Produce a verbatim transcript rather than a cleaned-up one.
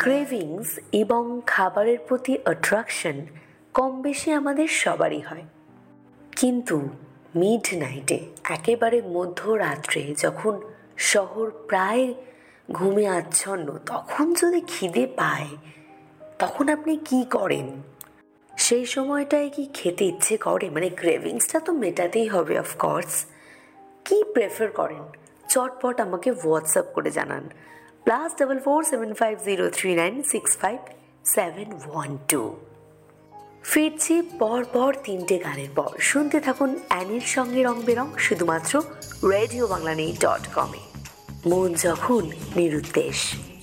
Cravings এবং খাবারের প্রতি অ্যাট্রাকশন কম বেশি আমাদের সবারই হয়, কিন্তু মিড নাইটে একেবারে মধ্যরাত্রে যখন শহর প্রায় ঘুমে আচ্ছন্ন, তখন যদি খিদে পায় তখন আপনি কি করেন? সেই সময়টায় কি খেতে ইচ্ছে করে? মানে ক্রেভিংসটা তো মেটাতেই হবে অফকোর্স। কি প্রেফার করেন? চটপট আমাকে হোয়াটসঅ্যাপ করে জানান, plus double four seven five zero three nine six five seven one two. ফিরছি পর পর তিনটে গানের পর। শুনতে থাকুন অ্যানির সঙ্গে রং বেরং, শুধুমাত্র রেডিও বাংলা নেই ডট কমে। মন যখন নিরুদ্দেশ।